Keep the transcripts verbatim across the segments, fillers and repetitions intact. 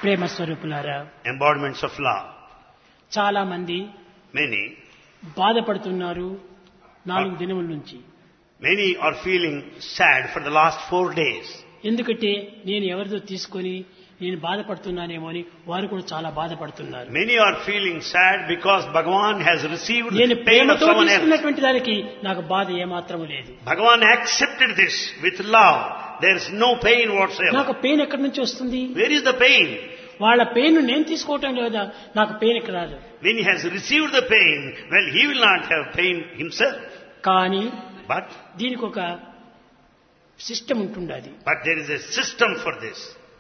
ప్రేమ స్వరూపులారా, embodiments of love. చాలా మంది Many, బాధపడుతున్నారు నాలుగు దినముల నుంచి. many are feeling sad for the last four days. ఎందుకంటే నేను ఎవరిదో తీసుకొని నేను బాధపడుతున్నానేమో అని వారు కూడా చాలా బాధపడుతున్నారు. Many are feeling sad because Bhagavan has received నేను the pain of ప్రేమతో someone else. తీసుకున్నటువంటి దానికి నాకు బాధ ఏమాత్రం లేదు. Bhagavan accepted this with love. There is no pain whatsoever. నాకు పెయిన్ ఎక్కడి నుంచి వస్తుంది? Where is the pain? వాళ్ళ పెయిన్ నేను తీసుకోవటం లేదా, నాకు పెయిన్ ఎక్కడ రాదు. When he has received the pain, well, he will not have pain himself. కానీ But, దీనికి ఒక సిస్టమ్ ఉంటుండాలి. but there is a system for this.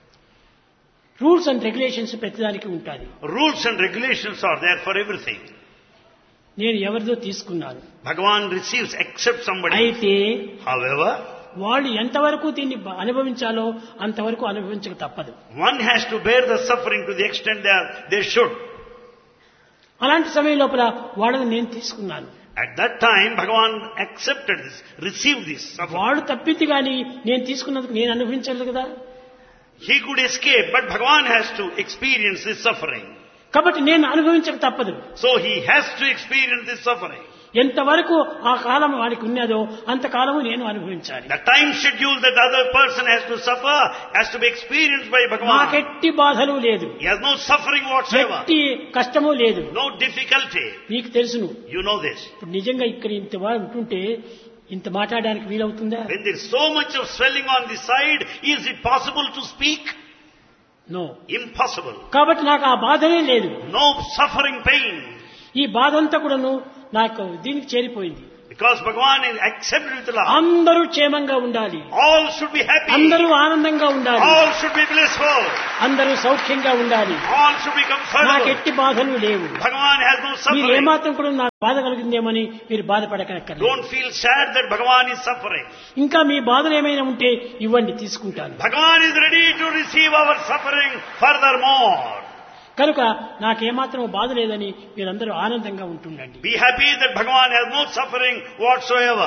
Rules and regulations ప్రతిదానికి ఉంటాయి. Rules and regulations are there for everything. నేను ఎవరిదో తీసుకున్నాను. Bhagavan receives, accepts somebody. అయితే However, వాళ్ళు ఎంతవరకు దీన్ని అనుభవించాలో అంతవరకు అనుభవించక తప్పదు. one has to bear the suffering to the extent they, are, they should. అలాంటి సమయం లోపల వాళ్ళని నేను తీసుకున్నాను. At that time, Bhagavan accepted this, received this suffering. వాడు తప్పింది కానీ నేను తీసుకున్నందుకు నేను అనుభవించలేదు కదా. He could escape, but Bhagavan has to experience this suffering. కాబట్టి నేను అనుభవించక తప్పదు. So he has to experience this suffering. ఎంతవరకు ఆ కాలం వాడికి ఉన్నదో అంతకాలము నేను అనుభవించాలి. The time schedule that the other person has to suffer has to be experienced by Bhagavan. నాకెట్టి బాధలు లేదు, He has no suffering whatsoever, ఎట్టి కష్టము లేదు. no difficulty. నీకు తెలుసును. You know this. ఇప్పుడు నిజంగా ఇక్కడ ఇంత వాడు ఉంటుంటే ఇంత మాట్లాడడానికి వీలవుతుందా? When there is so much of swelling on the side, is it possible to speak? No. Impossible. కాబట్టి నాకు ఆ బాధనే లేదు. No suffering, pain. ఈ బాధ అంతా కూడాను నాకు దీనికి చేరిపోయింది. Because Bhagavan is accepted with love. అందరూ క్షేమంగా ఉండాలి, All should be happy. అందరూ ఆనందంగా ఉండాలి, All should be blissful. అందరూ సౌఖ్యంగా ఉండాలి. All should be నాకు comfortable. ఎట్టి బాధలు లేవు. Bhagavan has no మీరు suffering. ఏమాత్రం కూడా నాకు బాధ కలిగిందేమని మీరు బాధపడకనక్కర్లేదు. Don't feel sad that Bhagavan is suffering. ఇంకా మీ బాధలు ఏమైనా ఉంటే ఇవ్వండి, తీసుకుంటాను. Bhagavan is ready to receive our suffering furthermore. కనుక నాకేమాత్రం బాధ లేదని మీరందరూ ఆనందంగా ఉంటుండండి. Be happy that Bhagavan has no suffering whatsoever.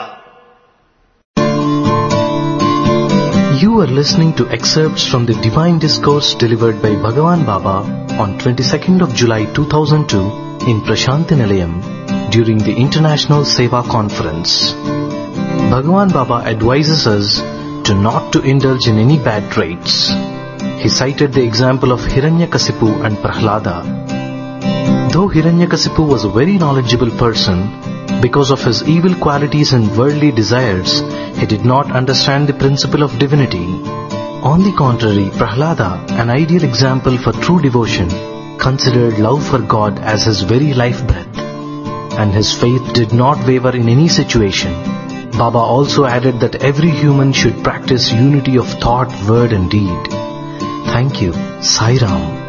You are listening to excerpts from the Divine Discourse delivered by Bhagavan Baba on twenty-second of July two thousand two in Prashanti Nilayam during the International Seva Conference. Bhagavan Baba advises us to not to indulge in any bad traits. He cited the example of Hiranyakasipu and Prahlada. Though Hiranyakasipu was a very knowledgeable person, because of his evil qualities and worldly desires, he did not understand the principle of divinity. On the contrary, Prahlada, an ideal example for true devotion, considered love for God as his very life breath, and his faith did not waver in any situation. Baba also added that every human should practice unity of thought, word and deed. Thank you. Sai Ram.